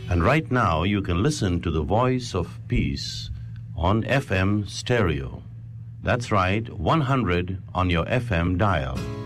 And right now you can listen to the Voice of Peace on FM stereo. That's right, 100 on your FM dial.